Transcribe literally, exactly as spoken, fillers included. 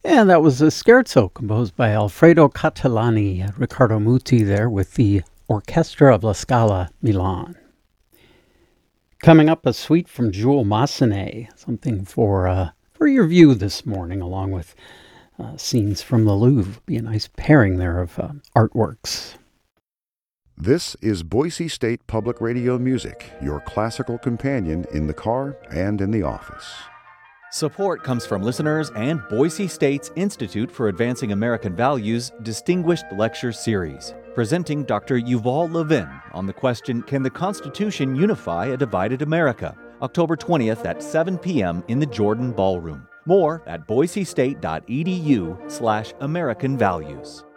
And that was a scherzo composed by Alfredo Catalani, Riccardo Muti there with the Orchestra of La Scala Milan. Coming up, a suite from Jules Massenet, something for uh, for your view this morning, along with uh, scenes from the Louvre. Be a nice pairing there of uh, artworks. This is Boise State Public Radio Music, your classical companion in the car and in the office. Support comes from listeners and Boise State's Institute for Advancing American Values Distinguished Lecture Series, presenting Doctor Yuval Levin on the question, Can the Constitution Unify a Divided America? October twentieth at seven p.m. in the Jordan Ballroom. More at boisestate.edu slash American Values.